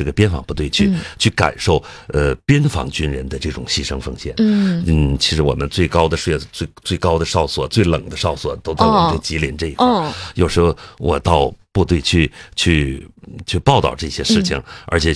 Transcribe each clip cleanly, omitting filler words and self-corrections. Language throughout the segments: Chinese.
这个边防部队去感受边防军人的这种牺牲奉献。其实我们最高的哨所、最冷的哨所都在我们这吉林这一块。有时候我到部队去报道这些事情，而且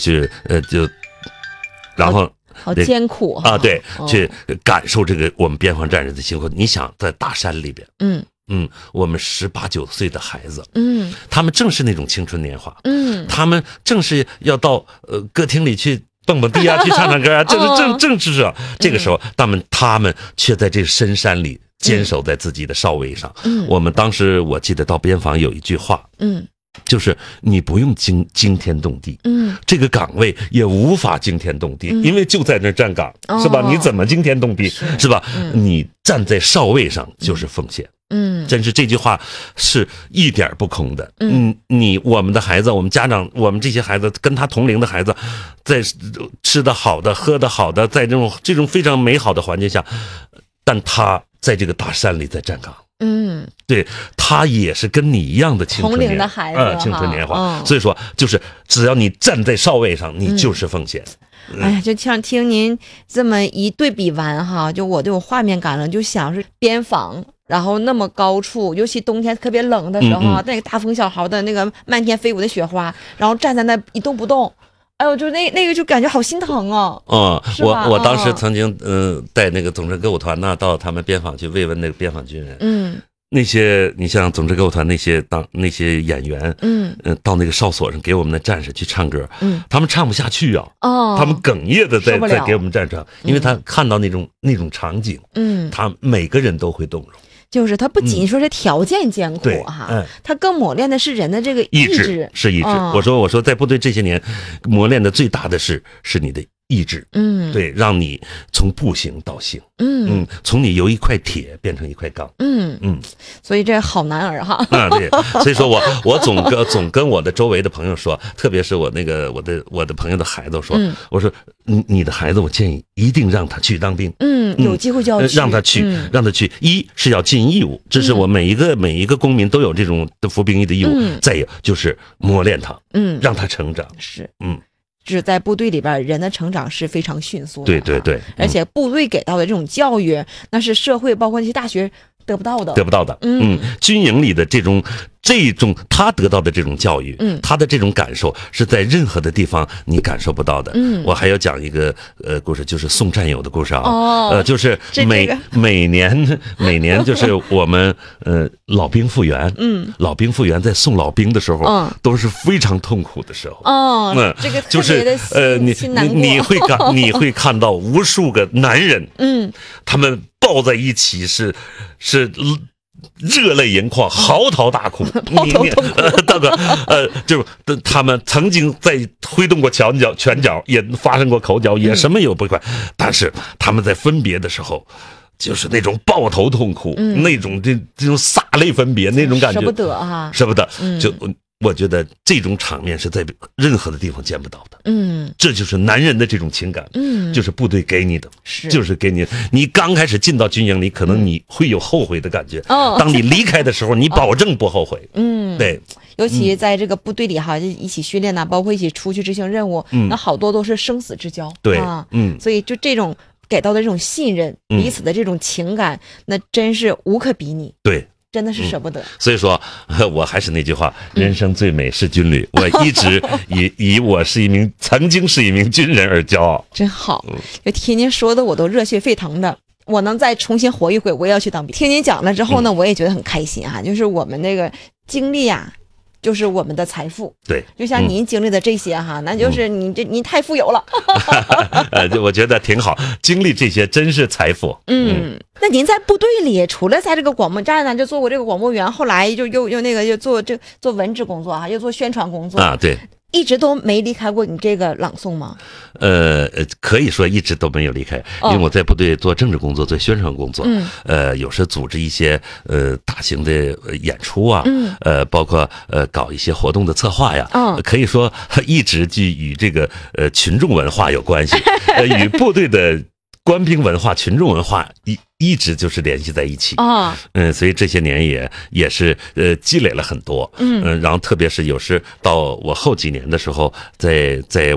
然后好艰苦啊！ 对，去感受这个我们边防战士的辛苦。你想在大山里边，我们18、19岁的孩子，他们正是那种青春年华，他们正是要到歌厅里去蹦蹦迪啊，去唱唱歌啊，正是这个时候，他们却在这个深山里坚守在自己的哨位上。我们当时我记得到边防有一句话，就是你不用惊天动地，这个岗位也无法惊天动地，因为就在那站岗，是吧？你怎么惊天动地，是吧？你站在哨位上就是奉献。真是这句话是一点不空的。我们的孩子，我们家长，我们这些孩子跟他同龄的孩子，在吃的好的、喝的好的，在这种非常美好的环境下，但他在这个大山里在站岗。对，他也是跟你一样的青春同龄的孩子， 青春年华。所以说，就是只要你站在哨位上，你就是奉献。 哎呀，就像听您这么一对比完哈，就我都有画面感了，就想是边防，然后那么高处，尤其冬天特别冷的时候啊，那个大风小号的那个漫天飞舞的雪花，然后站在那一动不动。哎呦，就那个就感觉好心疼啊！ 我当时曾经带那个总政歌舞团呢，到他们边防去慰问那个边防军人。那些你像总政歌舞团那些演员，到那个哨所上给我们的战士去唱歌，他们唱不下去啊，他们哽咽的在给我们战唱，因为他看到那种场景，他每个人都会动容。 就是他不仅说是条件艰苦哈，他更磨练的是人的这个意志， 是意志。我说在部队这些年，磨练的最大的是你的意志，对，让你从不行到行，从你由一块铁变成一块钢， 所以这好男儿哈， 对，所以说我总跟我的周围的朋友说，特别是我的朋友的孩子说，我说你的孩子，我建议一定让他去当兵， 有机会就要去， 让他去，一是要尽义务，这是我每一个公民都有这种服兵役的义务，再有就是磨练他，让他成长， 就是在部队里边，人的成长是非常迅速的。 对， 而且部队给到的这种教育，那是社会包括那些大学得不到的。军营里的这种他得到的这种教育，他的这种感受是在任何的地方你感受不到的。我还要讲一个故事，就是送战友的故事啊。就是每年就是我们老兵复员，老兵复员在送老兵的时候，都是非常痛苦的时候。 这个就是你会看到无数个男人，他们抱在一起是热泪盈眶，嚎啕大哭。就是他们曾经在挥动过拳脚，也发生过口角，也什么也不快，但是他们在分别的时候，就是那种抱头痛哭，那种这种洒泪分别那种感觉， 舍不得哈， 舍不得。就我觉得这种场面是在任何的地方见不到的。这就是男人的这种情感，就是部队给你的，就是给你。你刚开始进到军营里，可能你会有后悔的感觉，当你离开的时候，你保证不后悔。对。 尤其在这个部队里哈，就一起训练呐，包括一起出去执行任务，那好多都是生死之交。 对， 所以就这种给到的这种信任，彼此的这种情感，那真是无可比拟。 对。 真的是舍不得。 所以说我还是那句话，人生最美是军旅。我一直以我曾经是一名军人而骄傲。 真好，就听您说的我都热血沸腾的。我能再重新活一回，我也要去当兵。听您讲了之后呢，我也觉得很开心哈。就是我们那个经历呀，就是我们的财富。 对， 就像您经历的这些哈，那就是您太富有了。 我觉得挺好，经历这些真是财富。 那您在部队里，除了在这个广播站呢，就做过这个广播员，后来又那个又做文职工作啊，又做宣传工作啊，对。 一直都没离开过你这个朗诵吗？ 可以说一直都没有离开，因为我在部队做政治工作，做宣传工作，有时组织一些大型的演出啊，包括搞一些活动的策划呀，可以说一直就与这个群众文化有关系，与部队的官兵文化、群众文化一直就是联系在一起所以这些年也是积累了很多，然后特别是有时到我后几年的时候，在